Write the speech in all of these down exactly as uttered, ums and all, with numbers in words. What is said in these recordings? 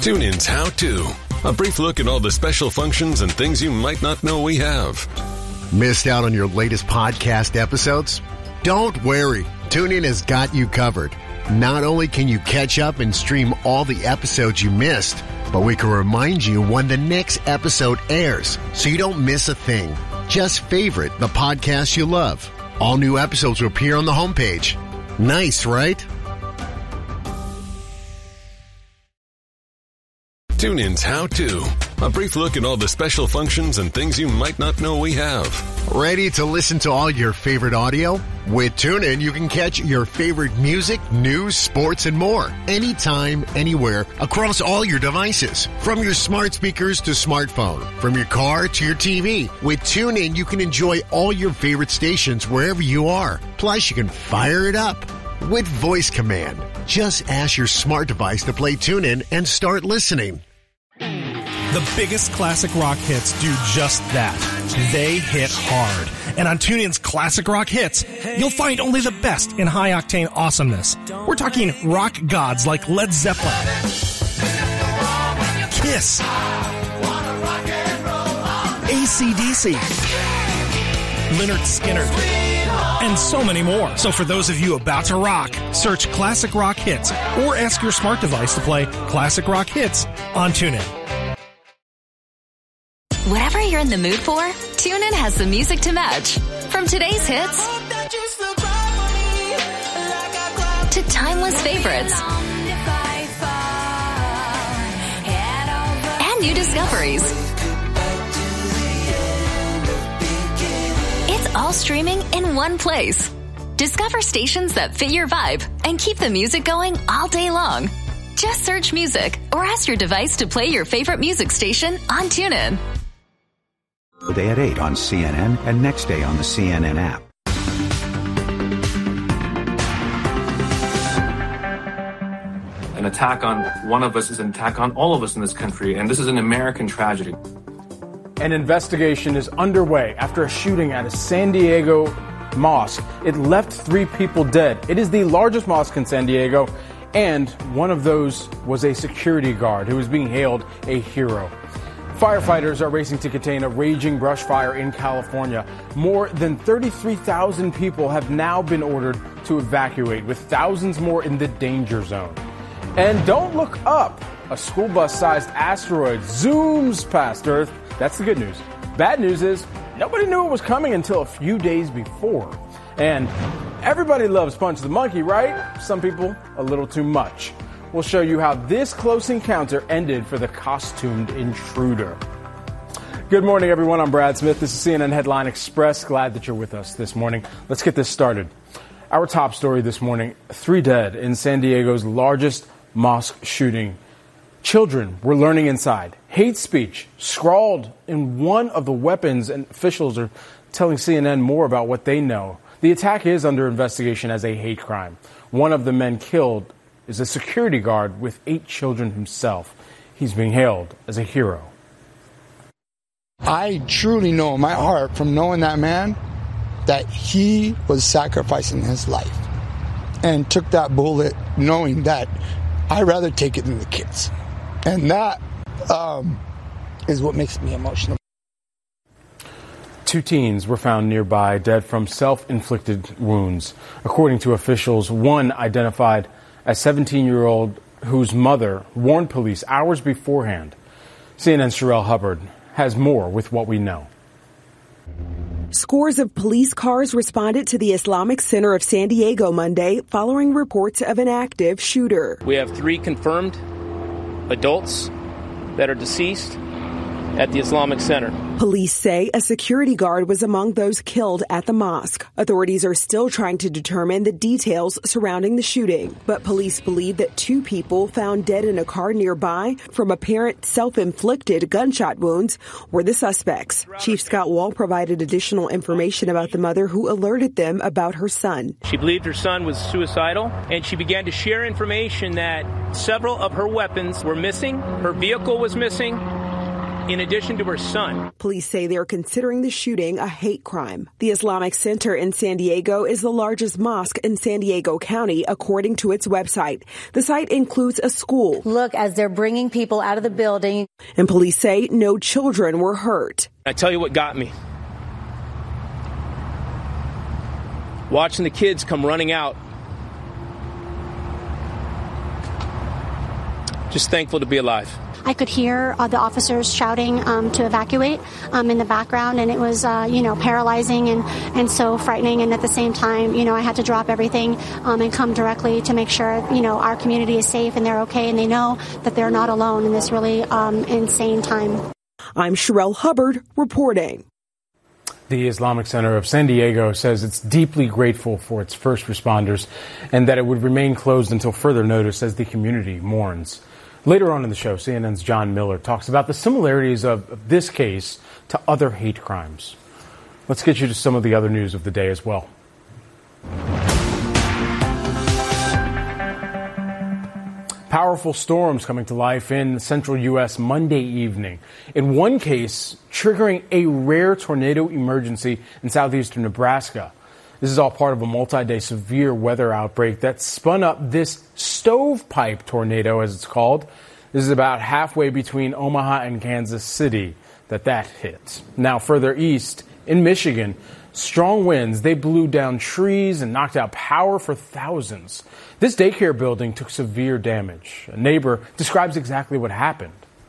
TuneIn's How To. A brief look at all the special functions and things you might not know we have. Missed out on your latest podcast episodes? Don't worry. TuneIn has got you covered. Not only can you catch up and stream all the episodes you missed, but we can remind you when the next episode airs so you don't miss a thing. Just favorite the podcast you love. All new episodes will appear on the homepage. Nice, right? TuneIn's How To. A brief look at all the special functions and things you might not know we have. Ready to listen to all your favorite audio? With TuneIn, you can catch your favorite music, news, sports, and more. Anytime, anywhere, across all your devices. From your smart speakers to smartphone. From your car to your T V. With TuneIn, you can enjoy all your favorite stations wherever you are. Plus, you can fire it up with voice command. Just ask your smart device to play TuneIn and start listening. The biggest classic rock hits do just that. They hit hard. And on TuneIn's Classic Rock Hits, you'll find only the best in high-octane awesomeness. We're talking rock gods like Led Zeppelin, Kiss, A C D C, Lynyrd Skynyrd, and so many more. So for those of you about to rock, search Classic Rock Hits or ask your smart device to play Classic Rock Hits on TuneIn. Whatever you're in the mood for, TuneIn has the music to match. From today's hits to timeless favorites and new discoveries. It's all streaming in one place. Discover stations that fit your vibe and keep the music going all day long. Just search music or ask your device to play your favorite music station on TuneIn. Today at eight on C N N and next day on the C N N app. An attack on one of us is an attack on all of us in this country, and this is an American tragedy. An investigation is underway after a shooting at a San Diego mosque. It left three people dead. It is the largest mosque in San Diego, and one of those was a security guard who was being hailed a hero. Firefighters are racing to contain a raging brush fire in California. More than thirty-three thousand people have now been ordered to evacuate, with thousands more in the danger zone. And don't look up. A school bus-sized asteroid zooms past Earth. That's the good news. Bad news is nobody knew it was coming until a few days before. And everybody loves Punch the Monkey, right? Some people a little too much. We'll show you how this close encounter ended for the costumed intruder. Good morning, everyone. I'm Brad Smith. This is C N N Headline Express. Glad that you're with us this morning. Let's get this started. Our top story this morning, three dead in San Diego's largest mosque shooting. Children were learning inside. Hate speech scrawled in one of the weapons, and officials are telling C N N more about what they know. The attack is under investigation as a hate crime. One of the men killed is a security guard with eight children himself. He's being hailed as a hero. I truly know in my heart from knowing that man that he was sacrificing his life and took that bullet knowing that I'd rather take it than the kids. And that um, is what makes me emotional. Two teens were found nearby dead from self-inflicted wounds. According to officials, one identified as seventeen-year-old whose mother warned police hours beforehand. C N N's Sherelle Hubbard has more with what we know. Scores of police cars responded to the Islamic Center of San Diego Monday following reports of an active shooter. We have three confirmed adults that are deceased at the Islamic Center. Police say a security guard was among those killed at the mosque. Authorities are still trying to determine the details surrounding the shooting, but police believe that two people found dead in a car nearby from apparent self-inflicted gunshot wounds were the suspects. Chief Scott Wall provided additional information about the mother who alerted them about her son. She believed her son was suicidal, and she began to share information that several of her weapons were missing, her vehicle was missing, in addition to her son. Police say they're considering the shooting a hate crime. The Islamic Center in San Diego is the largest mosque in San Diego County, according to its website. The site includes a school. Look, as they're bringing people out of the building. And police say no children were hurt. I tell you what got me. Watching the kids come running out. Just thankful to be alive. I could hear uh, the officers shouting um, to evacuate um, in the background, and it was, uh, you know, paralyzing and, and so frightening. And at the same time, you know, I had to drop everything um, and come directly to make sure, you know, our community is safe and they're okay, and they know that they're not alone in this really um, insane time. I'm Sherelle Hubbard reporting. The Islamic Center of San Diego says it's deeply grateful for its first responders and that it would remain closed until further notice as the community mourns. Later on in the show, C N N's John Miller talks about the similarities of this case to other hate crimes. Let's get you to some of the other news of the day as well. Powerful storms coming to life in the central U S Monday evening. In one case, triggering a rare tornado emergency in southeastern Nebraska. This is all part of a multi-day severe weather outbreak that spun up this stovepipe tornado, as it's called. This is about halfway between Omaha and Kansas City that that hit. Now, further east in Michigan, strong winds, they blew down trees and knocked out power for thousands. This daycare building took severe damage. A neighbor describes exactly what happened.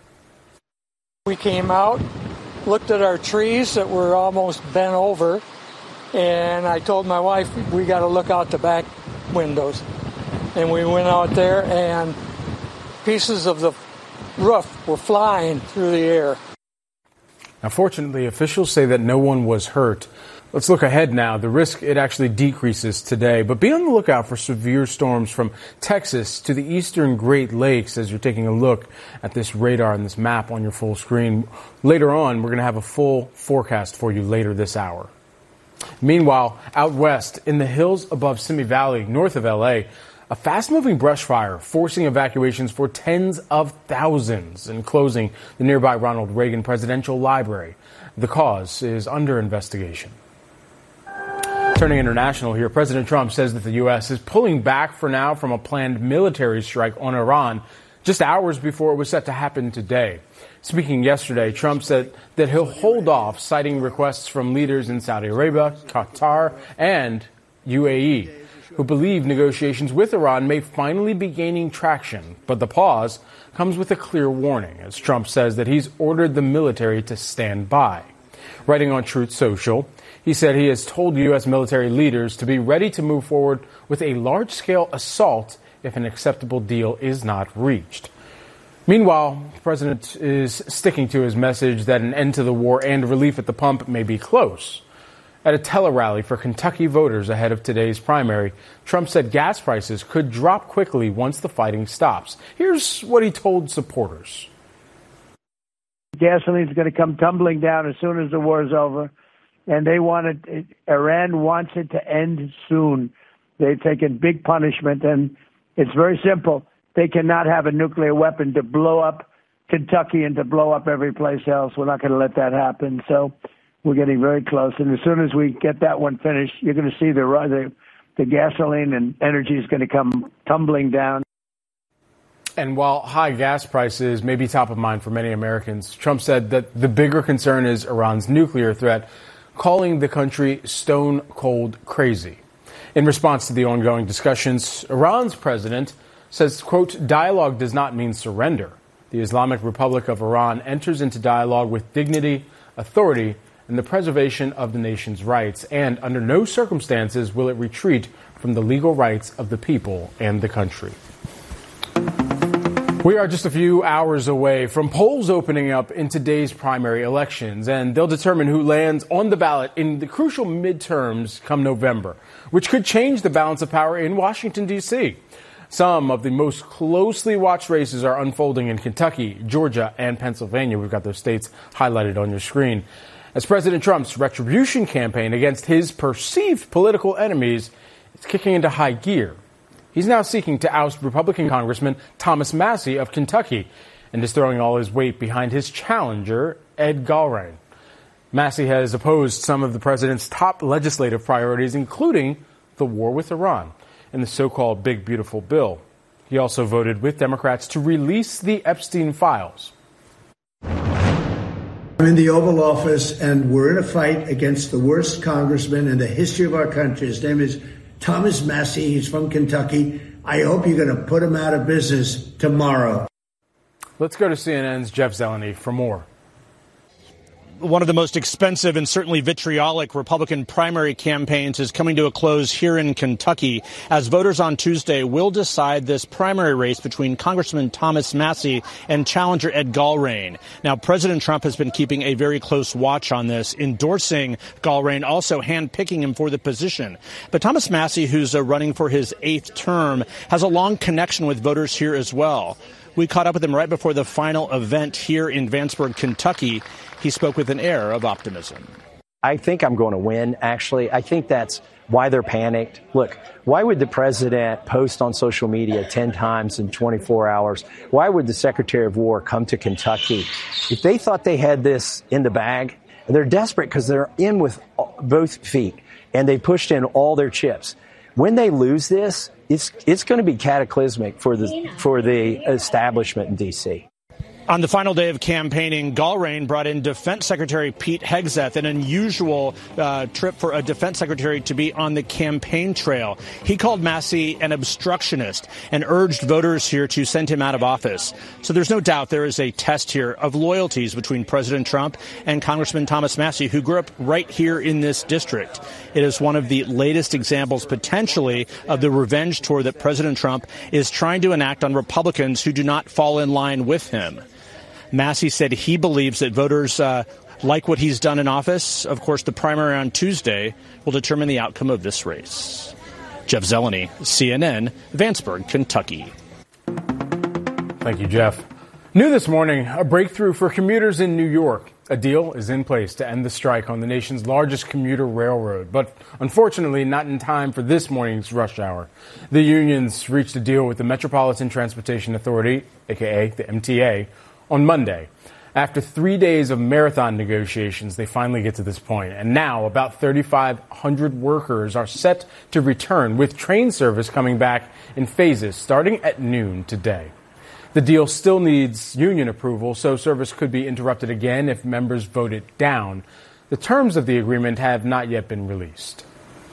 We came out, looked at our trees that were almost bent over, and I told my wife, we got to look out the back windows. And we went out there, and pieces of the roof were flying through the air. Now, fortunately, officials say that no one was hurt. Let's look ahead now. The risk, it actually decreases today, but be on the lookout for severe storms from Texas to the eastern Great Lakes as you're taking a look at this radar and this map on your full screen. Later on, we're going to have a full forecast for you later this hour. Meanwhile, out west in the hills above Simi Valley, north of L A, a fast-moving brush fire forcing evacuations for tens of thousands and closing the nearby Ronald Reagan Presidential Library. The cause is under investigation. Turning international here, President Trump says that the U S is pulling back for now from a planned military strike on Iran just hours before it was set to happen today. Speaking yesterday, Trump said that he'll hold off, citing requests from leaders in Saudi Arabia, Qatar, and U A E, who believe negotiations with Iran may finally be gaining traction. But the pause comes with a clear warning, as Trump says that he's ordered the military to stand by. Writing on Truth Social, he said he has told U S military leaders to be ready to move forward with a large-scale assault if an acceptable deal is not reached. Meanwhile, the president is sticking to his message that an end to the war and relief at the pump may be close. At a tele-rally for Kentucky voters ahead of today's primary, Trump said gas prices could drop quickly once the fighting stops. Here's what he told supporters. Gasoline's going to come tumbling down as soon as the war is over, and they want it, Iran wants it to end soon. They've taken big punishment, and it's very simple. They cannot have a nuclear weapon to blow up Kentucky and to blow up every place else. We're not going to let that happen. So we're getting very close. And as soon as we get that one finished, you're going to see the the, the gasoline and energy is going to come tumbling down. And while high gas prices may be top of mind for many Americans, Trump said that the bigger concern is Iran's nuclear threat, calling the country stone cold crazy. In response to the ongoing discussions, Iran's president says, quote, dialogue does not mean surrender. The Islamic Republic of Iran enters into dialogue with dignity, authority, and the preservation of the nation's rights, and under no circumstances will it retreat from the legal rights of the people and the country. We are just a few hours away from polls opening up in today's primary elections, and they'll determine who lands on the ballot in the crucial midterms come November, which could change the balance of power in Washington, D C Some of the most closely watched races are unfolding in Kentucky, Georgia, and Pennsylvania. We've got those states highlighted on your screen. As President Trump's retribution campaign against his perceived political enemies is kicking into high gear. He's now seeking to oust Republican Congressman Thomas Massie of Kentucky. and is throwing all his weight behind his challenger, Ed Galbraith. Massey has opposed some of the president's top legislative priorities, including the war with Iran and the so-called Big Beautiful Bill. He also voted with Democrats to release the Epstein files. I'm in the Oval Office, and we're in a fight against the worst congressman in the history of our country. His name is Thomas Massey. He's from Kentucky. I hope you're going to put him out of business tomorrow. Let's go to C N N's Jeff Zeleny for more. One of the most expensive and certainly vitriolic Republican primary campaigns is coming to a close here in Kentucky, as voters on Tuesday will decide this primary race between Congressman Thomas Massey and challenger Ed Galbraith. Now, President Trump has been keeping a very close watch on this, endorsing Galbraith, also handpicking him for the position. But Thomas Massey, who's uh, running for his eighth term, has a long connection with voters here as well. We caught up with him right before the final event here in Vanceburg, Kentucky. He spoke with an air of optimism. I think I'm going to win, actually. I think that's why they're panicked. Look, why would the president post on social media ten times in twenty-four hours? Why would the Secretary of War come to Kentucky? If they thought they had this in the bag, they're desperate because they're in with both feet, and they pushed in all their chips. When they lose this, it's it's going to be cataclysmic for the for the establishment in D C On the final day of campaigning, Galbraith brought in Defense Secretary Pete Hegseth, an unusual uh, trip for a defense secretary to be on the campaign trail. He called Massey an obstructionist and urged voters here to send him out of office. So there's no doubt there is a test here of loyalties between President Trump and Congressman Thomas Massey, who grew up right here in this district. It is one of the latest examples, potentially, of the revenge tour that President Trump is trying to enact on Republicans who do not fall in line with him. Massey said he believes that voters uh, like what he's done in office. Of course, the primary on Tuesday will determine the outcome of this race. Jeff Zeleny, C N N, Vanceburg, Kentucky. Thank you, Jeff. New this morning, a breakthrough for commuters in New York. A deal is in place to end the strike on the nation's largest commuter railroad, but unfortunately not in time for this morning's rush hour. The unions reached a deal with the Metropolitan Transportation Authority, aka the M T A, on Monday. After three days of marathon negotiations, they finally get to this point. And now about thirty-five hundred workers are set to return, with train service coming back in phases starting at noon today. The deal still needs union approval, so service could be interrupted again if members vote it down. The terms of the agreement have not yet been released.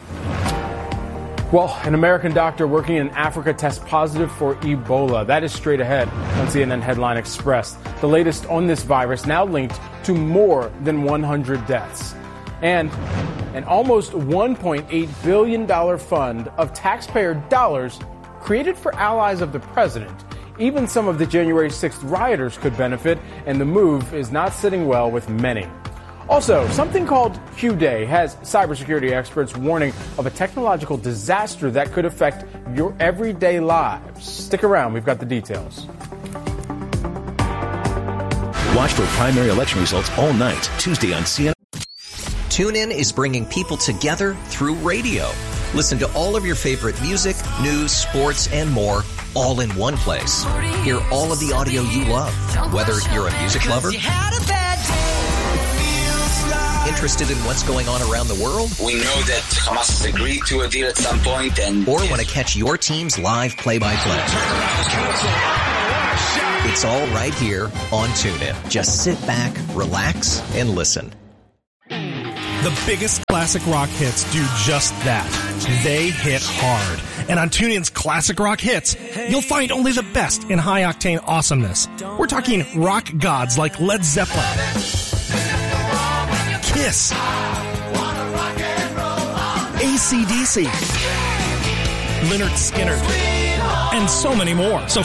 Well, an American doctor working in Africa tests positive for Ebola. That is straight ahead on C N N Headline Express. The latest on this virus, now linked to more than one hundred deaths. And an almost one point eight billion dollars fund of taxpayer dollars created for allies of the president. Even some of the January sixth rioters could benefit, and the move is not sitting well with many. Also, something called Q Day has cybersecurity experts warning of a technological disaster that could affect your everyday lives. Stick around, we've got the details. Watch for primary election results all night, Tuesday on C N N. TuneIn is bringing people together through radio. Listen to all of your favorite music, news, sports, and more, all in one place. Hear all of the audio you love, whether you're a music lover, interested in what's going on around the world? We know that Hamas has agreed to a deal at some point, and or want to catch your team's live play-by-play. It's all right here on TuneIn. Just sit back, relax, and listen. The biggest classic rock hits do just that. They hit hard. And on TuneIn's Classic Rock Hits, you'll find only the best in high-octane awesomeness. We're talking rock gods like Led Zeppelin, Kiss, A C D C, Lynyrd Skynyrd, and so many more. So